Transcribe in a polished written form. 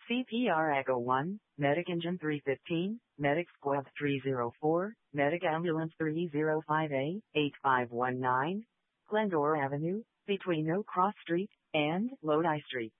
CPR Echo 1, Medic Engine 315, Medic Squad 304, Medic Ambulance 305A, 8519, Glendora Avenue, between No Cross Street and Lodi Street.